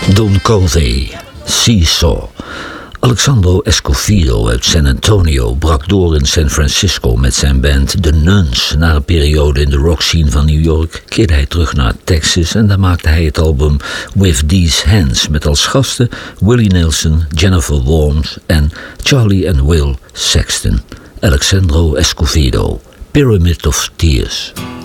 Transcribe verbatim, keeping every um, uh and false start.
Don Covey, Seesaw. Alexandro Escovedo uit San Antonio brak door in San Francisco met zijn band The Nuns. Na een periode in de rockscene van New York keerde hij terug naar Texas en daar maakte hij het album With These Hands met als gasten Willie Nelson, Jennifer Warnes en Charlie and Will Sexton. Alexandro Escovedo, Pyramid of Tears.